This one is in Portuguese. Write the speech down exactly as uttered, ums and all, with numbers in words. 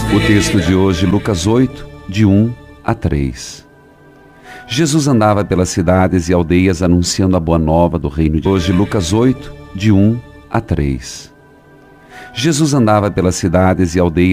O texto de hoje, Lucas oito, de um a três. Jesus andava pelas cidades e aldeias anunciando a boa nova do reino de Deus. Hoje, Lucas oito, de um a três. Jesus andava pelas cidades e aldeias